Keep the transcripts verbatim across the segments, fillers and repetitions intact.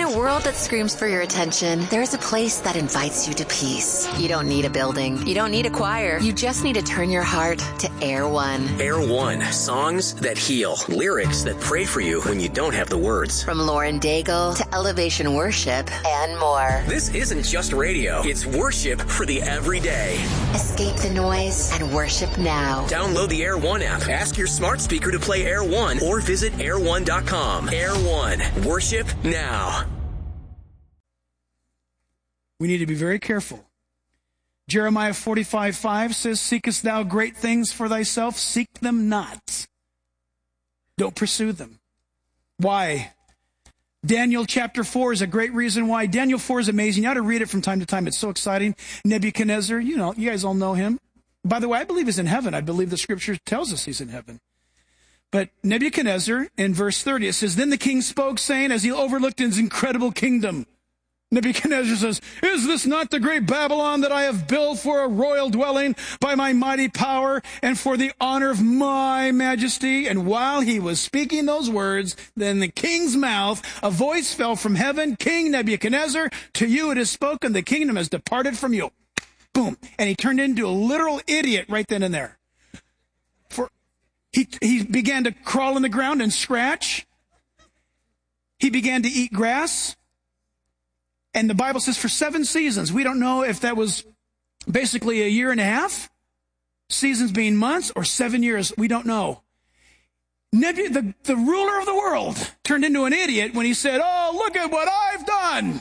a world that screams for your attention, there's a place that invites you to peace. You don't need a building. You don't need a choir. You just need to turn your heart to Air One. Air One. Songs that heal. Lyrics that pray for you when you don't have the words. From Lauren Daigle to Elevation Worship and more. This isn't just radio. It's worship for the everyday. Escape the noise and worship now. Download the Air One app. Ask your smart speaker to play Air One or visit air one dot com. Air One. Worship now. We need to be very careful. Jeremiah forty-five five says, "Seekest thou great things for thyself? Seek them not." Don't pursue them. Why? Daniel chapter four is a great reason why. Daniel four is amazing. You ought to read it from time to time. It's so exciting. Nebuchadnezzar, you know, you guys all know him. By the way, I believe he's in heaven. I believe the scripture tells us he's in heaven. But Nebuchadnezzar, in verse thirty, it says, "Then the king spoke, saying, as he overlooked his incredible kingdom." Nebuchadnezzar says, "Is this not the great Babylon that I have built for a royal dwelling by my mighty power and for the honor of my majesty?" And while he was speaking those words, then the king's mouth, a voice fell from heaven, "King Nebuchadnezzar, to you it is spoken, the kingdom has departed from you." Boom. And he turned into a literal idiot right then and there. For he, he began to crawl on the ground and scratch. He began to eat grass. And the Bible says for seven seasons. We don't know if that was basically a year and a half, seasons being months, or seven years. We don't know. Nebu, the, the ruler of the world, turned into an idiot when he said, "Oh, look at what I've done."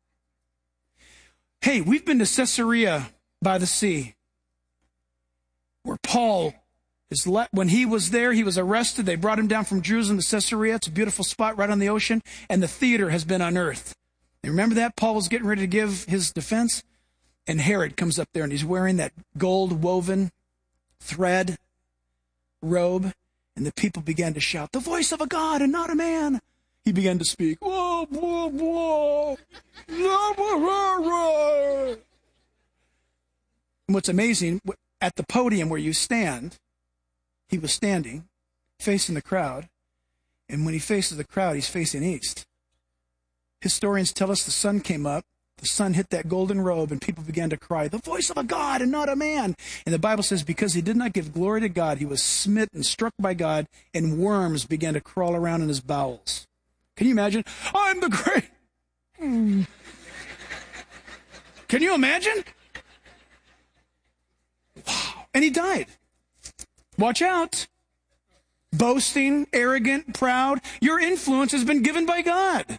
Hey, we've been to Caesarea by the sea, where Paul is let, when he was there, he was arrested. They brought him down from Jerusalem to Caesarea. It's a beautiful spot right on the ocean, and the theater has been unearthed. You remember that? Paul was getting ready to give his defense, and Herod comes up there, and he's wearing that gold woven thread robe, and the people began to shout, "The voice of a God and not a man." He began to speak. Whoa, whoa, whoa. And what's amazing, at the podium where you stand, he was standing, facing the crowd, and when he faces the crowd, he's facing east. Historians tell us the sun came up, the sun hit that golden robe, and people began to cry, "The voice of a God and not a man." And the Bible says because he did not give glory to God, he was smitten, struck by God, and worms began to crawl around in his bowels. Can you imagine? "I'm the great." Hmm. Can you imagine? Wow. And he died. Watch out. Boasting, arrogant, proud. Your influence has been given by God.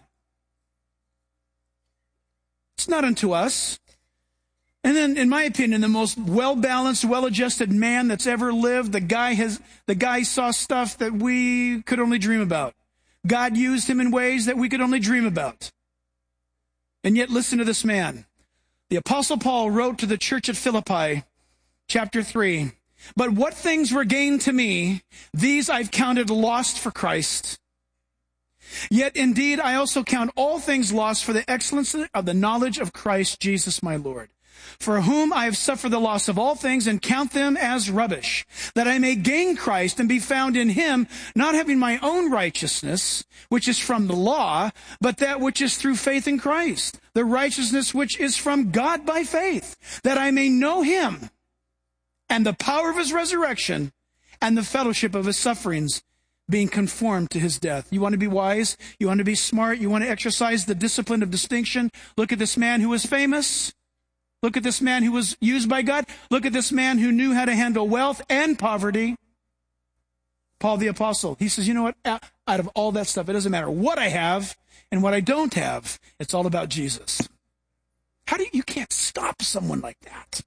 It's not unto us. And then, in my opinion, the most well-balanced, well-adjusted man that's ever lived, the guy has, the guy saw stuff that we could only dream about. God used him in ways that we could only dream about. And yet, listen to this man. The Apostle Paul wrote to the church at Philippi, chapter three, "But what things were gained to me, these I've counted lost for Christ. Yet indeed I also count all things lost for the excellency of the knowledge of Christ Jesus my Lord, for whom I have suffered the loss of all things and count them as rubbish, that I may gain Christ and be found in him, not having my own righteousness, which is from the law, but that which is through faith in Christ, the righteousness which is from God by faith, that I may know him and the power of his resurrection and the fellowship of his sufferings, being conformed to his death." You want to be wise? You want to be smart? You want to exercise the discipline of distinction? Look at this man who was famous. Look at this man who was used by God. Look at this man who knew how to handle wealth and poverty. Paul the Apostle. He says, you know what? Out of all that stuff, it doesn't matter what I have and what I don't have. It's all about Jesus. How do you, you can't stop someone like that.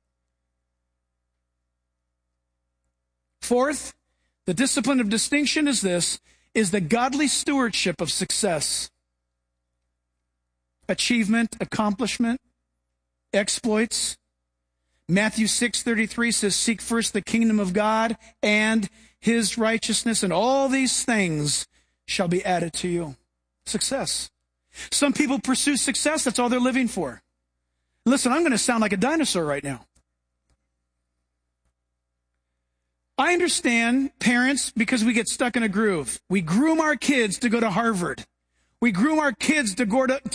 Fourth, the discipline of distinction is this, is the godly stewardship of success. Achievement, accomplishment, exploits. Matthew six thirty-three says, "Seek first the kingdom of God and his righteousness, and all these things shall be added to you." Success. Some people pursue success, that's all they're living for. Listen, I'm going to sound like a dinosaur right now. I understand parents because we get stuck in a groove. We groom our kids to go to Harvard. We groom our kids to go to,